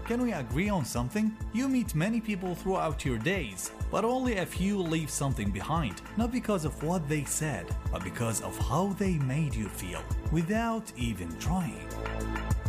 Can we agree on something? You meet many people throughout your days, but only a few leave something behind, not because of what they said, but because of how they made you feel, without even trying.